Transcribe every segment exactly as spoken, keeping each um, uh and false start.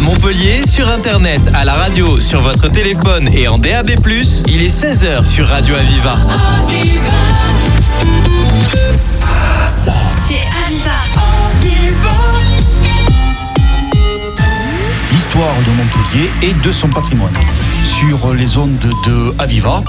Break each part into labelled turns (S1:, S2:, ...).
S1: Montpellier, sur internet, à la radio, sur votre téléphone et en D A B plus, il est seize heures sur Radio Aviva.
S2: Ça, c'est Aviva.
S3: L'histoire de Montpellier et de son patrimoine sur les ondes de Aviva.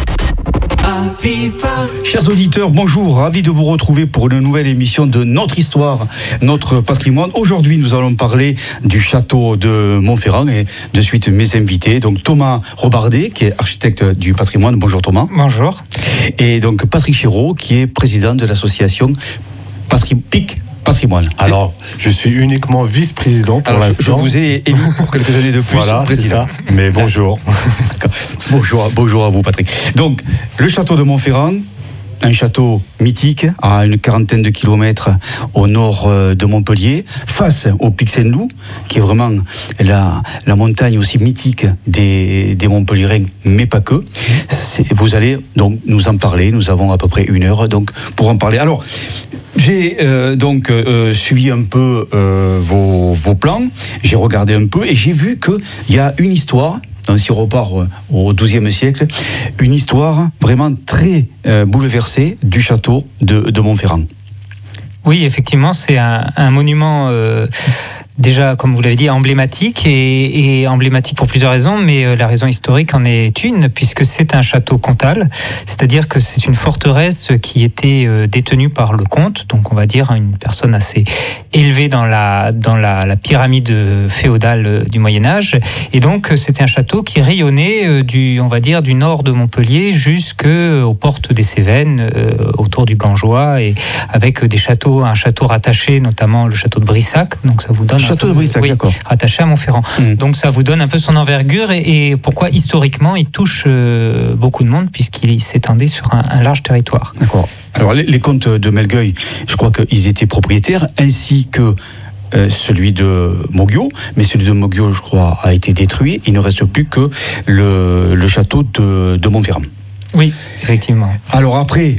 S3: Aviva. Chers auditeurs, bonjour, ravi de vous retrouver pour une nouvelle émission de notre histoire, notre patrimoine. Aujourd'hui, nous allons parler du château de Montferrand et de suite mes invités. Donc Thomas Robardet, qui est architecte du patrimoine. Bonjour Thomas.
S4: Bonjour.
S3: Et donc Patrick Chéreau, qui est président de l'association Patri- Pic Patrimoine.
S5: Alors, je suis uniquement vice-président pour
S3: Alors,
S5: l'instant.
S3: je vous ai élu pour quelques années de plus.
S5: Voilà, c'est ça. Mais bonjour.
S3: bonjour. Bonjour à vous, Patrick. Donc, le château de Montferrand, un château mythique à une quarantaine de kilomètres au nord de Montpellier, face au Pic Saint-Loup, qui est vraiment la, la montagne aussi mythique des, des Montpelliérains, mais pas que. C'est, vous allez donc nous en parler. Nous avons à peu près une heure donc pour en parler. Alors, j'ai euh, donc euh, suivi un peu euh, vos, vos plans, j'ai regardé un peu et j'ai vu qu'il y a une histoire, donc si on repart au douzième siècle, une histoire vraiment très euh, bouleversée du château de, de Montferrand.
S4: Oui, effectivement, c'est un, un monument... Euh Déjà, comme vous l'avez dit, emblématique et, et emblématique pour plusieurs raisons, mais la raison historique en est une, puisque c'est un château comtal, c'est-à-dire que c'est une forteresse qui était détenue par le comte, donc on va dire une personne assez élevée dans la dans la, la pyramide féodale du Moyen Âge, et donc c'était un château qui rayonnait du, on va dire, du nord de Montpellier jusqu'aux portes des Cévennes, euh, autour du Gangeois, et avec des châteaux, un château rattaché, notamment le château de Brissac, donc ça vous donne
S3: Château de Brissac, oui, d'accord.
S4: Rattaché à Montferrand. Mmh. Donc ça vous donne un peu son envergure et, et pourquoi historiquement il touche euh, beaucoup de monde puisqu'il s'étendait sur un, un large territoire.
S3: D'accord. Alors les, les comtes de Melgueil, je crois qu'ils étaient propriétaires, ainsi que euh, celui de Moguio, mais celui de Moguio, je crois, a été détruit. Il ne reste plus que le, le château de, de Montferrand.
S4: Oui, effectivement.
S3: Alors après,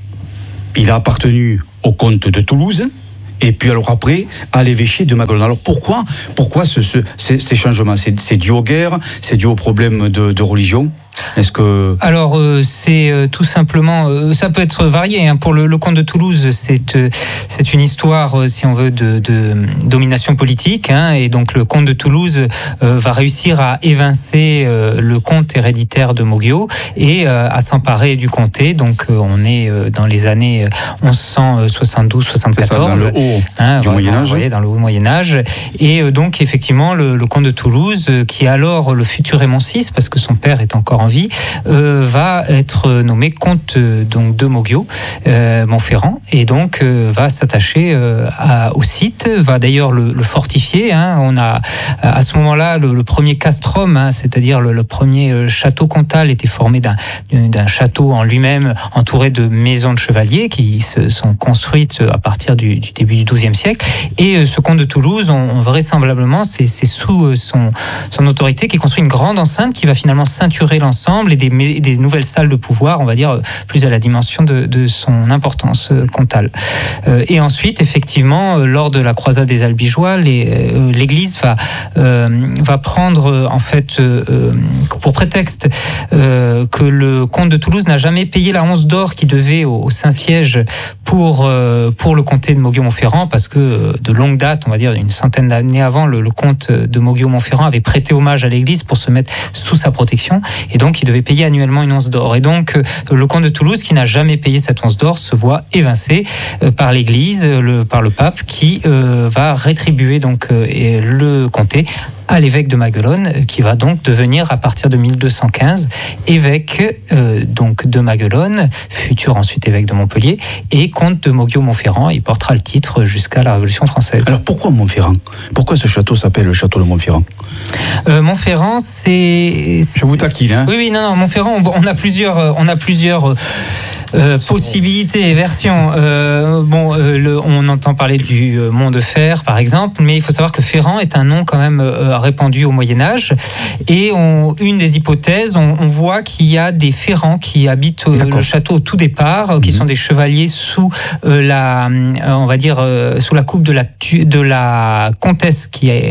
S3: il a appartenu au comte de Toulouse. Et puis alors après, à l'évêché de Maguelone. Alors pourquoi, pourquoi ce, ce, ces, ces changements ? c'est, c'est dû aux guerres ? C'est dû aux problèmes de, de religion ? Est-ce que...
S4: Alors euh, c'est euh, tout simplement, euh, ça peut être varié. Hein. Pour le, le comte de Toulouse, c'est euh, c'est une histoire, euh, si on veut, de, de domination politique. Hein, et donc le comte de Toulouse euh, va réussir à évincer euh, le comte héréditaire de Moguio et euh, à s'emparer du comté. Donc euh, on est euh, dans les années onze cent soixante-douze soixante-quatorze.
S3: C'est ça, dans le haut
S4: hein,
S3: du
S4: vraiment,
S3: Moyen-Âge.
S4: Oui, dans le haut Moyen-Âge. Et euh, donc effectivement, le, le comte de Toulouse, euh, qui est alors le futur Raymond six, parce que son père est encore en vie, euh, va être nommé comte euh, donc de Moguio, euh, Montferrand, et donc euh, va s'attacher euh, à, au site, va d'ailleurs le, le fortifier. Hein. On a à ce moment-là le, le premier castrum, hein, c'est-à-dire le, le premier château comtal était formé d'un, d'un château en lui-même entouré de maisons de chevaliers qui se sont construites à partir du, du début du douzième siècle. Et euh, ce comte de Toulouse, on, on vraisemblablement, c'est, c'est sous son, son autorité qu'il construit une grande enceinte qui va finalement ceinturer l'ensemble et des, des nouvelles salles de pouvoir, on va dire, plus à la dimension de, de son importance comtale. Euh, et ensuite, effectivement, lors de la croisade des Albigeois, les, euh, l'Église va, euh, va prendre, en fait, euh, pour prétexte euh, que le comte de Toulouse n'a jamais payé la once d'or qu'il devait au, au Saint-Siège pour, euh, pour le comté de Moguio-Montferrand, parce que de longue date, on va dire une centaine d'années avant, le, le comte de Moguio-Montferrand avait prêté hommage à l'Église pour se mettre sous sa protection, et donc il devait payer annuellement une once d'or. Et donc le comte de Toulouse, qui n'a jamais payé cette once d'or, se voit évincé par l'Église, le, par le pape, qui euh, va rétribuer donc euh, le comté à l'évêque de Maguelone, qui va donc devenir à partir de mille deux cent quinze évêque euh, donc de Maguelone, futur ensuite évêque de Montpellier, et comte de Moguio-Montferrand. Il portera le titre jusqu'à la Révolution française.
S3: Alors pourquoi Montferrand ? Pourquoi ce château s'appelle le château de Montferrand ?
S4: euh, Montferrand, c'est...
S3: Je vous taquine, hein ?
S4: Oui, oui, non, non, Montferrand, on a plusieurs... On a plusieurs Euh, possibilités et versions. Euh, bon, euh, le, on entend parler du euh, Mont de Fer, par exemple, mais il faut savoir que Ferrand est un nom quand même euh, répandu au Moyen-Âge. Et on, une des hypothèses, on, on voit qu'il y a des Ferrands qui habitent euh, le château au tout départ, euh, qui mmh. sont des chevaliers sous euh, la, euh, on va dire, euh, sous la coupe de la, tu, de la comtesse qui est en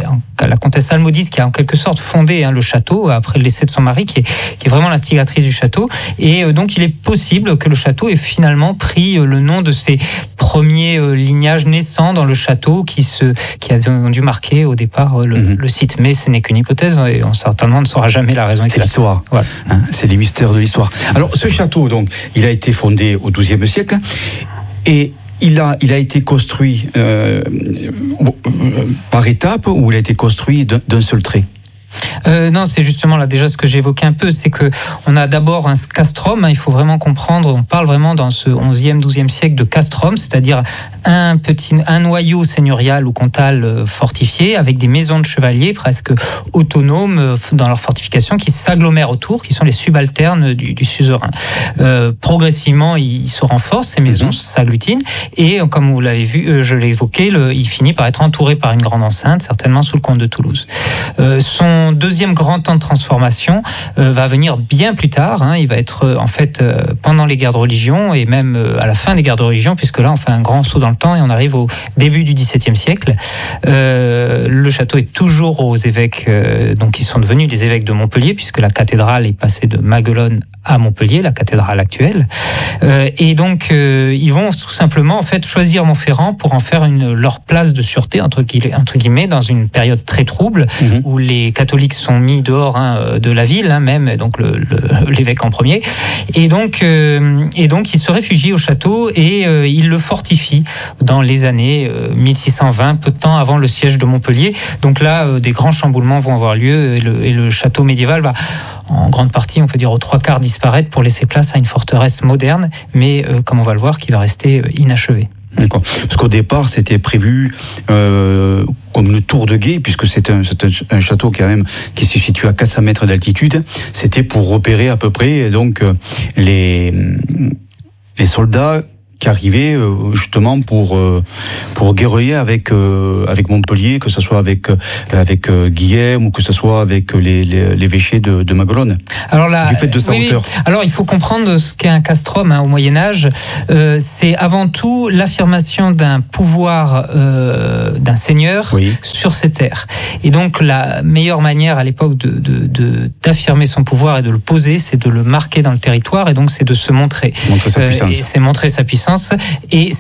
S4: la comtesse Almodis, qui a en quelque sorte fondé hein, le château après le décès de son mari, qui est, qui est vraiment l'instigatrice du château. Et euh, donc il est possible que le château ait finalement pris euh, le nom de ces premiers euh, lignages naissants dans le château qui, se, qui avaient dû marquer au départ euh, le, mm-hmm. le site. Mais ce n'est qu'une hypothèse et on certainement ne saura jamais la raison exacte.
S3: C'est l'histoire,
S4: voilà.
S3: hein, c'est les mystères de l'histoire. Alors ce château, donc, il a été fondé au douzième siècle et il a, il a été construit euh, par étapes ou il a été construit d'un, d'un seul trait?
S4: Euh, non, c'est justement là déjà ce que j'évoquais un peu, c'est que on a d'abord un castrum, hein, il faut vraiment comprendre, on parle vraiment dans ce onzième, douzième siècle de castrum, c'est-à-dire un petit, un noyau seigneurial ou comtal fortifié avec des maisons de chevaliers presque autonomes dans leur fortification qui s'agglomèrent autour, qui sont les subalternes du, du suzerain. Euh, progressivement, ils se renforcent, ces maisons mmh. s'agglutinent et comme vous l'avez vu, je l'ai évoqué, le, il finit par être entouré par une grande enceinte, certainement sous le comte de Toulouse. Euh, son deuxième grand temps de transformation euh, va venir bien plus tard. Hein. Il va être euh, en fait euh, pendant les guerres de religion et même euh, à la fin des guerres de religion, puisque là on fait un grand saut dans le temps et on arrive au début du dix-septième siècle. Euh, le château est toujours aux évêques, euh, donc ils sont devenus les évêques de Montpellier, puisque la cathédrale est passée de Maguelone à Montpellier, la cathédrale actuelle. Euh, et donc euh, ils vont tout simplement en fait choisir Montferrand pour en faire une leur place de sûreté entre guillemets, entre guillemets dans une période très trouble mmh. où les catholiques sont mis dehors hein, de la ville, hein, même donc le, le, l'évêque en premier. Et donc, euh, et donc, il se réfugie au château et euh, il le fortifie dans les années euh, mille six cent vingt, peu de temps avant le siège de Montpellier. Donc là, euh, des grands chamboulements vont avoir lieu et le, et le château médiéval va, en grande partie, on peut dire aux trois quarts, disparaître pour laisser place à une forteresse moderne, mais euh, comme on va le voir, qui va rester euh, inachevée.
S3: D'accord. Parce qu'au départ, c'était prévu euh, comme une tour de guet, puisque c'est un, c'est un, un château quand même qui se situe à quatre cents mètres d'altitude. C'était pour repérer à peu près donc les les soldats qui arrivaient justement pour pour guerroyer avec avec Montpellier, que ce soit avec avec Guillaume ou que ce soit avec les les l'évêché de, de Maguelone.
S4: Alors là,
S3: du fait de sa
S4: oui,
S3: hauteur.
S4: Oui. Alors il faut comprendre ce qu'est un castrum hein, au Moyen Âge. Euh, c'est avant tout l'affirmation d'un pouvoir euh, d'un seigneur oui. sur ses terres. Et donc la meilleure manière à l'époque de, de, de d'affirmer son pouvoir et de le poser, c'est de le marquer dans le territoire et donc c'est de se montrer.
S3: Montrer sa puissance.
S4: Euh, et c'est montrer sa puissance. Et